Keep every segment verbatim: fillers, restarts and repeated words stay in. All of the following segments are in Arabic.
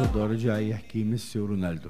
رونالدو رجع يحكي ميسي ورونالدو.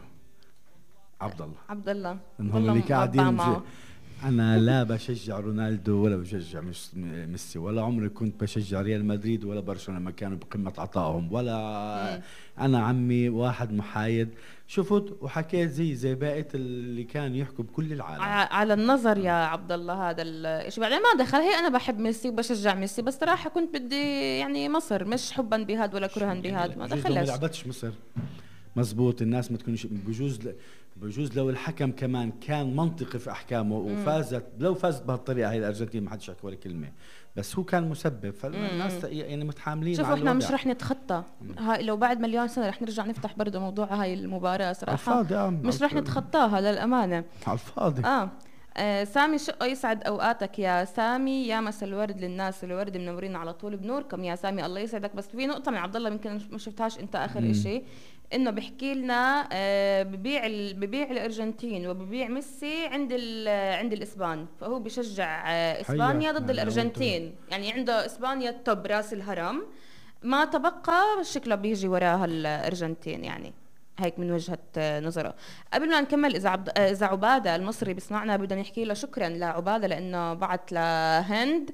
عبد الله عبد الله انهم اللي قاعدين. انا لا بشجع رونالدو ولا بشجع ميسي، ولا عمري كنت بشجع ريال مدريد ولا برشلونه لما كانوا بقمه عطائهم، ولا مم. انا عمي واحد محايد، شفت وحكيت زي زي بقيه اللي كان يحكوا بكل العالم. على النظر يا عبد الله هذا الشيء، بعدين ما دخل. هي انا بحب ميسي وبشجع ميسي، بس صراحه كنت بدي يعني مصر، مش حبا بهاد ولا كرها بهاد، ما دخلش. ما لعبتش مصر مزبوط، الناس ما تكونش بجوز ل... بجوز لو الحكم كمان كان منطقي في احكامه وفازت، لو فازت بهالطريقه هي الارجنتين ما حدش يحكي ولا كلمه، بس هو كان مسبب، فالناس يعني متحاملين. شوف احنا مش رح نتخطى هاي، لو بعد مليون سنه رح نرجع نفتح برضه موضوع هاي المباراه صراحه الفاضي. مش رح نتخطاها للامانه على الفاضي. آه. اه سامي شقه يسعد اوقاتك يا سامي، يا مسا الورد للناس، الورد منورين على طول بنوركم يا سامي، الله يسعدك. بس في نقطه من عبد الله يمكن ما شفتهاش انت اخر شيء، انه بحكي لنا آه ببيع ببيع الارجنتين وببيع ميسي عند عند الاسبان، فهو بيشجع آه اسبانيا ضد الارجنتين، يعني عنده اسبانيا التوب راس الهرم، ما تبقى شكله بيجي وراها الارجنتين، يعني هيك من وجهة نظره. قبل ما نكمل، إذا عبد... إذا عبادة المصري بسمعنا بدنا نحكي له شكرا لعبادة لأنه بعت لهند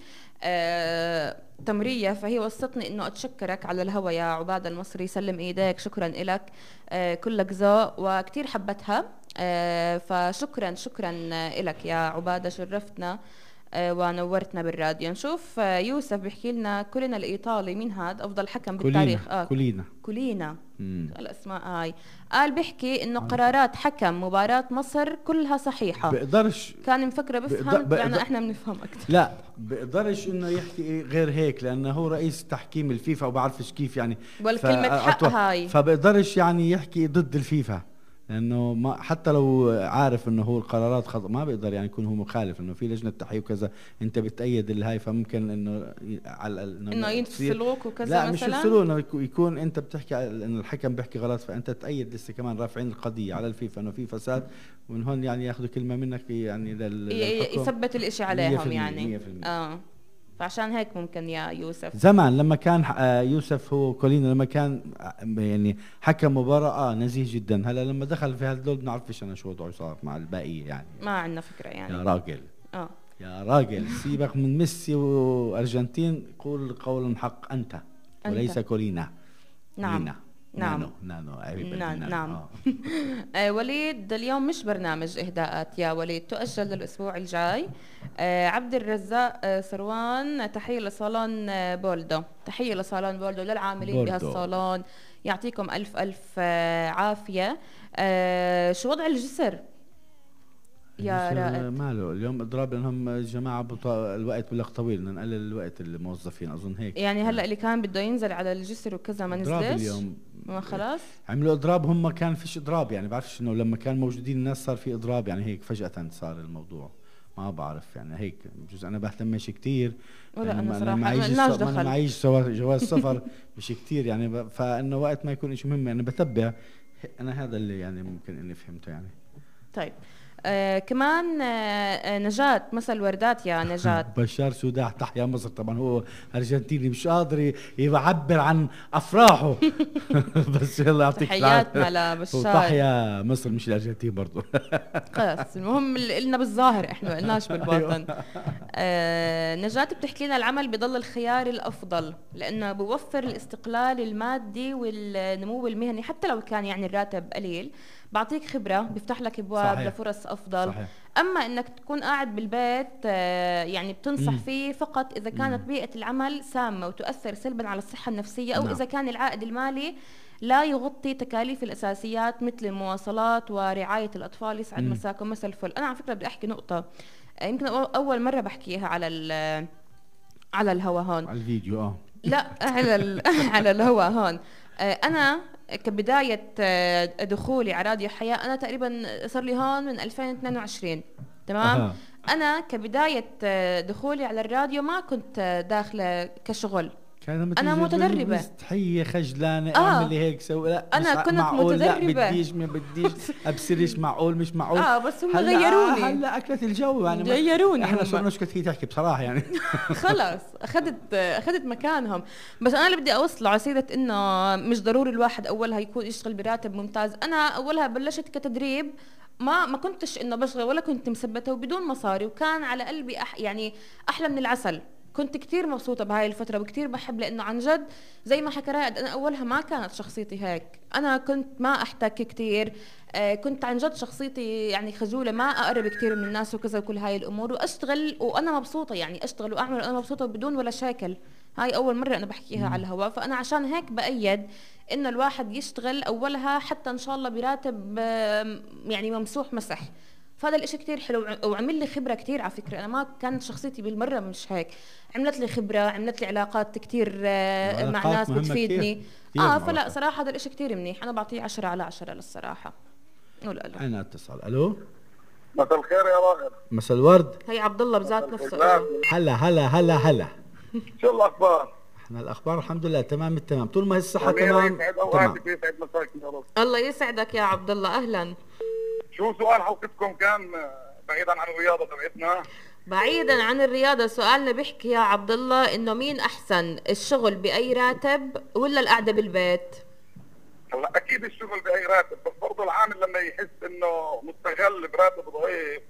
آه... تمرية، فهي وصتني إنه أتشكرك على الهوا يا عبادة المصري، سلم إيديك، شكرا إلك، آه... كلك ذوق وكتير حبتها، آه... فشكرا شكرا إلك يا عبادة، شرفتنا آه ونورتنا بالراديو. نشوف آه يوسف بيحكي لنا كلنا الإيطالي، مين هاد أفضل حكم بالتاريخ؟ آه كولينا كولينا الأسماء هاي. قال بيحكي إنه قرارات حكم مباراة مصر كلها صحيحة، بقدرش كان مفكرة بفهم، طلعنا إحنا بنفهم أكثر. لا بقدرش إنه يحكي غير هيك، لأنه هو رئيس تحكيم الفيفا وبعرفش كيف يعني، والكلمة حق هاي، فبقدرش يعني يحكي ضد الفيفا، لانه ما حتى لو عارف انه هو القرارات خطأ ما بيقدر يعني يكون هو مخالف، انه في لجنه تحقيق وكذا انت بتأيد الهاي، فممكن انه على انه يفصلوك وكذا لا مثلا، لا مش يفصلوه، انه يكون انت بتحكي انه الحكم بيحكي غلط، فانت تأيد لسه كمان رافعين القضيه على الفيفا انه في فساد، ومن هون يعني ياخذوا كلمه منك يعني للحكم يثبت الاشي عليهم يعني مية بالمية. اه فعشان هيك ممكن يا يوسف زمان لما كان يوسف هو كولينا لما كان يعني حكم مباراة اه نزيه جدا، هلا لما دخل في هالدول بنعرفش انا شو وضعه صار مع الباقية، يعني ما عندنا فكرة يعني. يا راجل اه يا راجل سيبك من ميسي وارجنتين، قول قول حق انت, أنت. وليس كولينا. نعم لينا. نعم نانو نانو نعم, نعم. آه. آه وليد اليوم مش برنامج إهداءات يا وليد، تؤجل للأسبوع الجاي. آه عبد الرزاق آه سروان، تحية لصالون آه بولدو، تحية لصالون بولدو للعاملين بهالصالون، يعطيكم ألف ألف آه عافية. آه شو وضع الجسر يا رائد؟ ماله اليوم اضراب، لانهم الجماعه بطا... الوقت بلغ طويل، بدنا نقلل الوقت الموظفين اظن هيك يعني هلا اللي كان بده ينزل على الجسر وكذا ما نزلش اليوم، ما خلاص عملوا اضراب، هم كان فيش اضراب يعني، بعرفش انه لما كان موجودين الناس صار في اضراب يعني، هيك فجأة صار الموضوع، ما بعرف يعني هيك، بجوز انا بهتمش كثير ولا انا صراحه ما معيش جواز سفر مش كثير يعني، فانه وقت ما يكون شيء مهم يعني بتبع انا، هذا اللي يعني ممكن اني فهمته يعني. طيب آه كمان آه نجاة مثل وردات يا نجاة بشار سوداح تحيا مصر، طبعا هو ارجنتيني مش قادر يعبر عن افراحه بس يلا يعطيك تحياتنا لبشار، وتحيا مصر مش الارجنتين برضه خلص المهم قلنا بالظاهر، احنا ما قلناش بالباطن. آه نجاة بتحكي لنا العمل بضل الخيار الافضل لانه بوفر الاستقلال المادي والنمو المهني، حتى لو كان يعني الراتب قليل بعطيك خبرة، بيفتح لك ابواب صحيح. لفرص افضل صحيح. اما انك تكون قاعد بالبيت آه يعني بتنصح مم. فيه فقط اذا كانت مم. بيئة العمل سامة وتؤثر سلبا على الصحة النفسية، او نعم. اذا كان العائد المالي لا يغطي تكاليف الاساسيات مثل المواصلات ورعاية الاطفال. يسعد مساكم مساء الفل. انا على فكرة بدي احكي نقطة آه يمكن اول مرة بحكيها على على الهوا هون، على الفيديو اه لا على على الهوا هون. آه انا كبداية دخولي على راديو حياة أنا تقريبا صار لي هون من ألفين واثنين وعشرين تمام. أه. أنا كبداية دخولي على الراديو ما كنت داخلة كشغل، انا متدربه مستحيه خجلانه آه. اعملي هيك سوي لا انا كنت معقول متدربه لا بديش ما بديش ابصريش معقول مش معقول اه بس هم هلا غيروني هلا اكلت الجو يعني غيروني احنا صرنا نسكت هي تحكي بصراحه يعني خلص اخذت اخذت مكانهم. بس انا اللي بدي اوصله على سيره انه مش ضروري الواحد اولها يكون يشتغل براتب ممتاز. انا اولها بلشت كتدريب ما ما كنتش انه بشغل ولا كنت مثبته وبدون مصاري وكان على قلبي أح يعني احلى من العسل. كنت كتير مبسوطة بهاي الفترة وكتير بحب لأنه عن جد زي ما حكى رائد أنا أولها ما كانت شخصيتي هيك. أنا كنت ما أحتك كتير آه كنت عن جد شخصيتي يعني خجولة ما أقرب كتير من الناس وكذا وكل هاي الأمور وأشتغل وأنا مبسوطة يعني أشتغل وأعمل وأنا مبسوطة بدون ولا شاكل. هاي أول مرة أنا بحكيها على الهواء. فأنا عشان هيك بأيد إنه الواحد يشتغل أولها حتى إن شاء الله براتب آه يعني ممسوح مسح. فهذا الاشي كتير حلو وعمل لي خبرة كتير على فكرة. أنا ما كانت شخصيتي بالمرة مش هيك. عملت لي خبرة عملت لي علاقات كتير مع ناس بتفيدني كتير. كتير آه فلا صراحة هذا الاشي كتير منيح. أنا بعطيه عشرة على عشرة للصراحة. قول ألو. أنا اتصل. ألو مساء الخير يا رائد. مساء الورد. هي عبد الله بذات نفسه. هلا هلا هلا هلا. شو الأخبار؟ احنا الأخبار الحمد لله تمام التمام طول ما هي الصحة تمام. يسعد أوقاتك ويسعد مساكن يا رب. الله يسعدك يا عبد الله أهلا. شو سؤال حلقتكم كان بعيدا عن الرياضة تبعتنا؟ بعيدا عن الرياضة سؤالنا بيحكي يا عبد الله إنه مين أحسن الشغل بأي راتب ولا القعدة بالبيت؟ هلا أكيد الشغل بأي راتب بس برضه العامل لما يحس إنه مستغل براتب ضعيف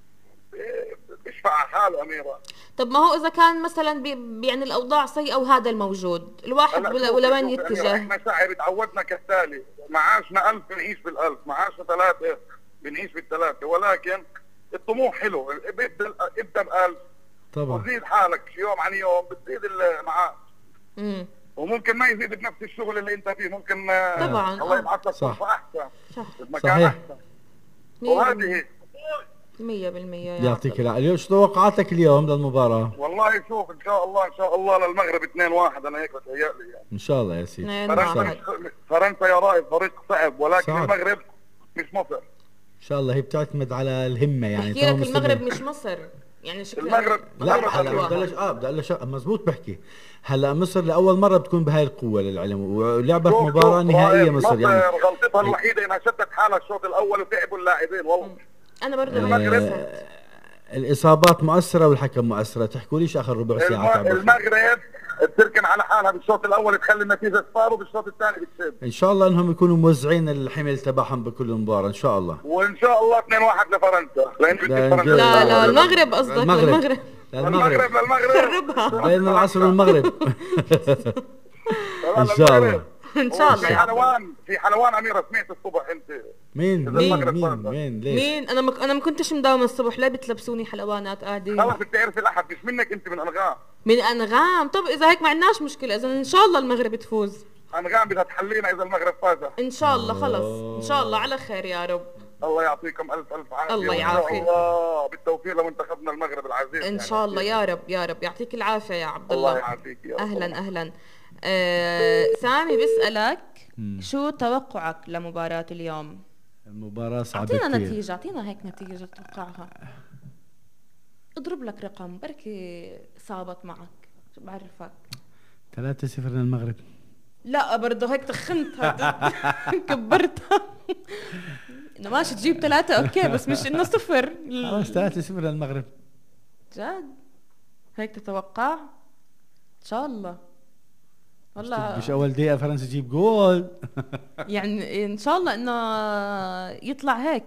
بيشفع على حاله أميرة. طب ما هو إذا كان مثلا بي يعني الأوضاع سيئة وهذا الموجود الواحد ولا, ولا وين يتجه؟ إحنا شعب تعودنا كالتالي معاشنا ألف بنعيش بالألف معاشنا ثلاثة بنعيش بالثلاثة ولكن الطموح حلو. ابدا ابدا بألف طبعا وزيد حالك يوم عن يوم بتزيد المعاش. امم وممكن ما يزيد بنفس الشغل اللي انت فيه ممكن طبعا الله يبعث لك فرصة احسن صح المكان صحيح. احسن. وهذه مية بالمية يعطيك العافية. شو توقعاتك اليوم للمباراة؟ والله شوف ان شاء الله ان شاء الله للمغرب اثنين واحد انا هيك بتهيألي يعني. ان شاء الله يا سيدي. فرنسا فرنسا يا رائد فريق صعب ولكن صعب. المغرب مش مصر. ان شاء الله هي بتعتمد على الهمة يعني. بحكي لك المغرب مش مصر يعني شكلها المغرب لا هلا بدلش اه بدلش مزبوط بحكي. هلا مصر لاول مره بتكون بهاي القوه للعلم ولعبت مباراه نهائيه مصر يعني غلطتها الوحيده انها شدت حالها الشوط الاول وتعبوا اللاعبين والله. انا برضه المغرب آه الاصابات مؤثره والحكم مؤثره. تحكوا ليش اخر ربع ساعه تعبوا. المغرب بتركن على حالها بالشوط الاول تخلي النتيجه صفار وبالشوط الثاني بتسد. ان شاء الله انهم يكونوا موزعين الحمل تبعهم بكل مباراه ان شاء الله. وان شاء الله اثنين واحد لفرنسا لان فرنسا لا لا المغرب قصدك المغرب للمغرب للمغرب بين العصر والمغرب ان شاء الله ان شاء الله. في حلوان في حلوان اميره سمعت الصبح انت مين مين مين مين ليش؟ مين انا مك... انا ما كنتش مداومه الصبح ليه بتلبسوني حلوانات قاعدين؟ خلص بتعرف الاحد مش منك انت من انغام. من انغام. طب اذا هيك ما عندناش مشكله اذا ان شاء الله المغرب تفوز. انغام بدها تحلينا اذا المغرب فازت ان شاء الله. خلص ان شاء الله على خير يا رب. الله يعطيكم الف الف عافيه. الله يعافيك. الله بالتوفيق لمنتخبنا المغرب العزيز ان شاء الله يا رب يا رب يعطيك العافيه يا عبد الله. الله يعافيك يا رب. اهلا اهلا. آه سامي بسألك شو توقعك لمباراة اليوم؟ المباراة صعبة كثير. اعطينا نتيجة اعطينا هيك نتيجة تتوقعها. اضرب لك رقم بركي صابت معك شو بعرفك. ثلاثة صفر للمغرب. لا برضه هيك تخنتها كبرتها. انه ماشي تجيب ثلاثة اوكي بس مش انه صفر. خلاص ثلاثة صفر للمغرب. جد هيك تتوقع؟ ان شاء الله. والله مش اول دقيقة فرنسا تجيب جول. يعني ان شاء الله انه يطلع هيك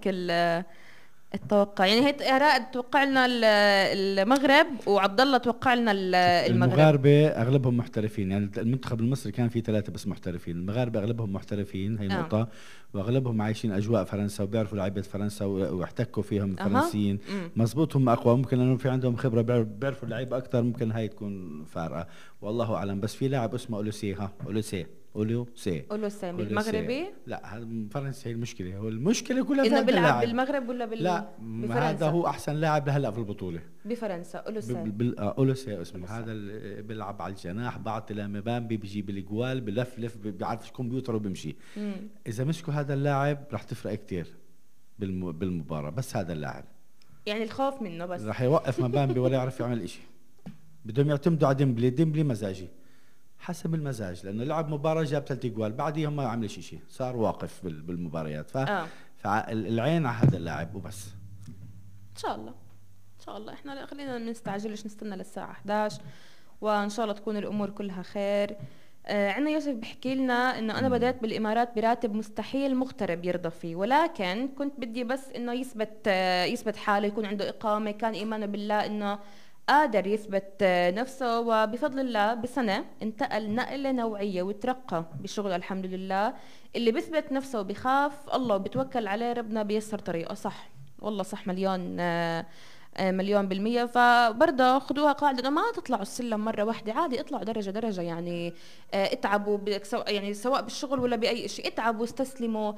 التوقع. يعني هي رائد توقع لنا المغرب وعبد الله توقع لنا المغرب. المغاربه اغلبهم محترفين يعني المنتخب المصري كان فيه ثلاثه بس محترفين. المغاربه اغلبهم محترفين هي نقطه. آه. واغلبهم عايشين اجواء فرنسا وبيعرفوا لعيبه فرنسا واحتكوا فيهم الفرنسيين. أه. مزبوط هم اقوى ممكن لانه في عندهم خبره بيعرفوا اللعيبه اكثر ممكن هاي تكون فارقه والله اعلم. بس في لاعب اسمه اولوسي ها اولوسي اولوسي اولوسي المغربي. لا هذا فرنسي. هي المشكله هو المشكله كلها انه بيلعب بالمغرب ولا بال لا بفرنسا. هذا هو احسن لاعب هلا في البطوله بفرنسا. اولوسي بال اولوسي اسمه هذا اللي بيلعب على الجناح بعطي لمبامبي بيجيب الاجوال بلفلف بيعرف كمبيوتر وبيمشي. مم. اذا مسكوا هذا اللاعب راح تفرق كثير بالم... بالمباراه. بس هذا اللاعب يعني الخوف منه بس راح يوقف مبامبي ولا يعرف يعمل إشي. بدهم يعتمدوا على ديمبلي. ديمبلي مزاجي حسب المزاج، لانه لعب مباراه جاب ثلاث جوال بعديهم ما عمل شيء، صار واقف بالمباريات. ف آه. فالعين على هذا اللاعب وبس. ان شاء الله ان شاء الله. احنا خلينا ما نستعجلش، نستنى للساعه إحدى عشر وان شاء الله تكون الامور كلها خير. آه عندنا يوسف بحكي لنا انه انا بدأت بالامارات براتب مستحيل مغترب يرضى فيه، ولكن كنت بدي بس انه يثبت آه يثبت حاله، يكون عنده اقامه، كان ايمانه بالله انه قادر يثبت آه نفسه، وبفضل الله بسنه انتقل نقله نوعيه وترقى بشغله الحمد لله. اللي بيثبت نفسه وبيخاف الله وبتوكل عليه ربنا بيسر طريقه. صح والله صح، مليون آه مليون بالمية. فبرضه خدوها قاعدة انه ما تطلعوا السلم مرة واحدة، عادي اطلعوا درجة درجة يعني. اه اتعبوا يعني سواء بالشغل ولا بأي شيء، اتعبوا استسلموا.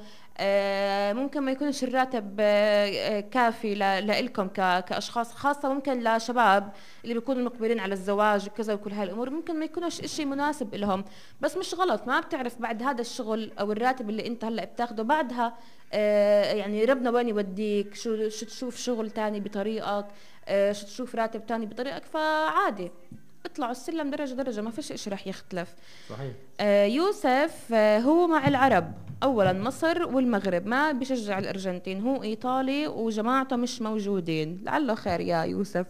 اه ممكن ما يكونش الراتب اه كافي لإلكم كأشخاص، خاصة ممكن لشباب اللي بيكونوا مقبلين على الزواج وكذا وكل هاي الأمور، ممكن ما يكونش إشي مناسب لهم. بس مش غلط، ما بتعرف بعد هذا الشغل أو الراتب اللي انت هلأ بتاخده بعدها آه يعني ربنا وين يوديك، شو شو تشوف شغل تاني بطريقك، آه شو تشوف راتب تاني بطريقك. فعادي اطلعوا السلم درجة درجة، ما فيش اشي رح يختلف. صحيح. آه يوسف آه هو مع العرب، اولا مصر والمغرب، ما بيشجع الارجنتين، هو ايطالي وجماعته مش موجودين، لعله خير يا يوسف.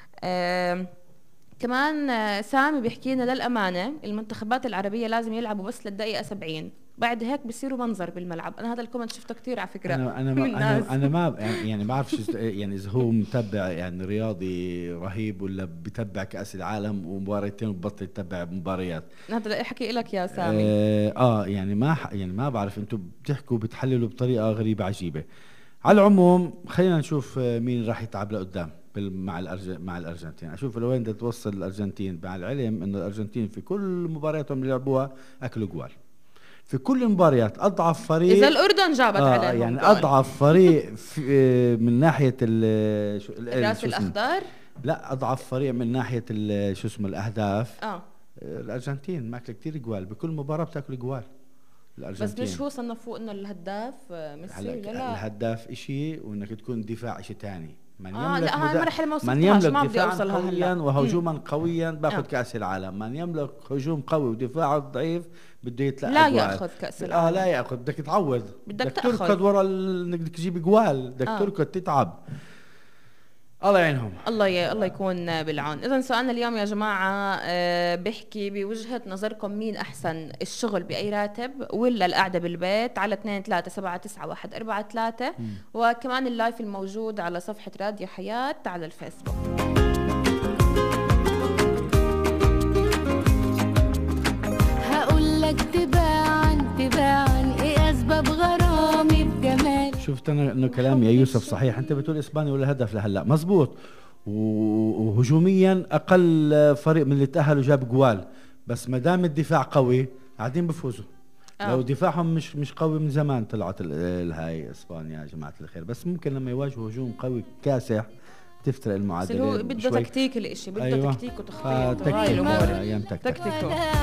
آه كمان آه سامي بيحكي لنا للامانه المنتخبات العربيه لازم يلعبوا بس للدقيقه سبعين، بعد هيك بصيروا منظر بالملعب. انا هذا الكومنت شفته كثير على فكره. انا انا ما انا, أنا ما يعني ما بعرف يعني اذا هو متابع يعني رياضي رهيب ولا بتابع كاس العالم ومباريتين وبطل يتابع مباريات. هذا حكي لك يا سامي. اه, آه يعني ما يعني ما بعرف، انتم بتحكوا بتحللوا بطريقه غريبه عجيبه. على العموم خلينا نشوف مين راح يتعب لقدام مع الأرج... مع الارجنتين. اشوف لوين بدها توصل الارجنتين، مع العلم انه الارجنتين في كل مبارياتهم اللي لعبوها اكلوا جوال في كل المباريات. اضعف فريق اذا الاردن جابت آه عليهم يعني جول. اضعف فريق في من ناحيه الراس الاخضر، لا اضعف فريق من ناحيه شو اسمه الاهداف. اه الارجنتين ماكل كثير جوال، بكل مباراه بتاكل جوال الارجنتين. بس مش هو صنفوه انه الهداف ميسي؟ لا الهداف اشي وانك تكون دفاع اشي ثاني. من آه يملك لا مرحلة ما من يملك ما بدي دفاعا قويا وهجوما قويا باخذ آه. كاس العالم. من يملك هجوم قوي ودفاع ضعيف بده يتلقى لا جوال. ياخذ كاس العالم. اه لا ياخذ، بدك تعوض، بدك تركض ورا انك بدك تجيب جوال، بدك آه. تركض تتعب. الله يعينهم. الله ي... الله يكون بالعون. اذا سؤالنا اليوم يا جماعه آه بيحكي بوجهه نظركم مين احسن، الشغل باي راتب ولا القعده بالبيت؟ على اثنين ثلاثة سبعة تسعة واحد أربعة ثلاثة، وكمان اللايف الموجود على صفحه راديو حياه على الفيسبوك. هقول لك تباعا تباعا ايه اسباب غرامي بجمال. شفت انا انه كلامي يا يوسف صحيح. انت بتقول اسبانيا ولا هدف لهلا مزبوط، وهجوميا اقل فريق من اللي تاهلوا جاب جوال، بس ما دام الدفاع قوي قاعدين بفوزوا. آه. لو دفاعهم مش مش قوي من زمان طلعت الهاي اسبانيا يا جماعه الخير. بس ممكن لما يواجهوا هجوم قوي كاسح تفترق المعادله. بده تكتيك الاشي، بده أيوة. تكتيك وتخطيط وتغيير الامور. ايام تكتيك.